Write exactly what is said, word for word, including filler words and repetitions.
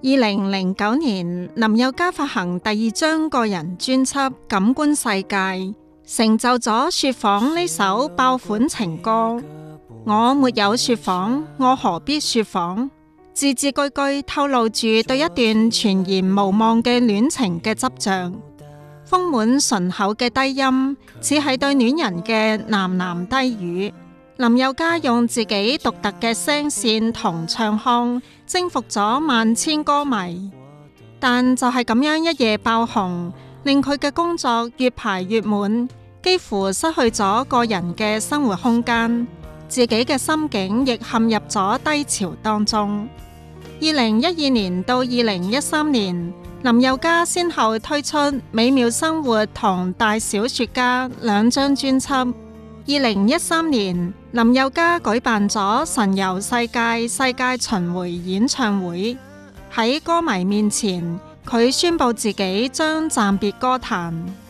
二零零九年，林宥嘉發行第二張個人專輯《感官世界》，成就咗說謊呢首爆款情歌。我沒有說謊，我何必說謊？字字句句透露住對一段全然無望嘅戀情嘅執着，豐滿醇厚嘅低音，似係對戀人嘅喃喃低語。林宥嘉用自己獨特嘅聲線同唱腔征服咗萬千歌迷，但就係咁樣一夜爆紅，令佢嘅工作越排越滿，幾乎失去咗個人嘅生活空間，自己嘅心境亦陷入咗低潮當中。二零一二年到二零一三年，林宥嘉先後推出《美妙生活》同《大小說家》兩張專輯。二零一三年，林宥嘉舉辦咗神遊世界世界巡迴演唱會，喺歌迷面前，佢宣布自己將暫別歌壇。